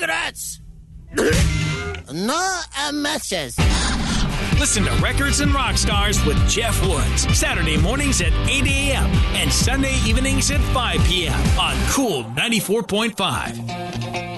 cigarettes. No messes. Listen to Records and Rock Stars with Jeff Woods. Saturday mornings at 8 a.m. and Sunday evenings at 5 p.m. on Cool 94.5.